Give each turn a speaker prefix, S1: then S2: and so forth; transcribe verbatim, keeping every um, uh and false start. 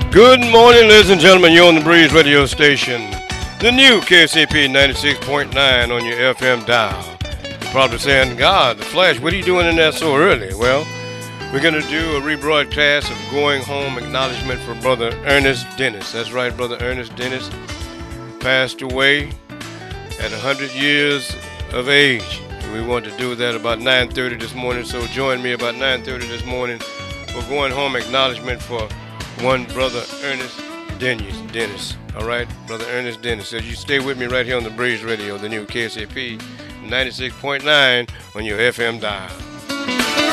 S1: Good morning, ladies and gentlemen. You're on the Breeze Radio Station, the new K S A P ninety-six point nine on your F M dial. You're probably saying, God, the Flash, what are you doing in there so early? Well, we're going to do a rebroadcast of Going Home Acknowledgement for Brother Ernest Dennis. That's right, Brother Ernest Dennis passed away at one hundred years of age. We want to do that about nine thirty this morning, so join me about nine thirty this morning for Going Home Acknowledgement for one Brother Ernest Dennis. Dennis. All right, Brother Ernest Dennis. So you stay with me right here on the Breeze Radio, the new K S A P ninety-six point nine on your F M dial.